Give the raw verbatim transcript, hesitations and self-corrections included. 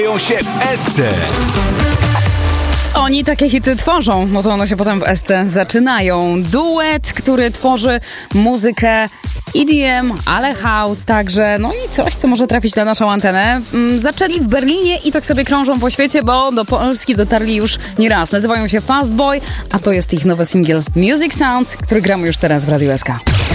się w Esce. Oni takie hity tworzą, no to one się potem w Esce zaczynają. Duet, który tworzy muzykę E D M, ale house także, no i coś, co może trafić na naszą antenę. Zaczęli w Berlinie i tak sobie krążą po świecie, bo do Polski dotarli już nieraz. Nazywają się Fastboy, a to jest ich nowy singiel Music Sounds, który gramy już teraz w Radiu S K.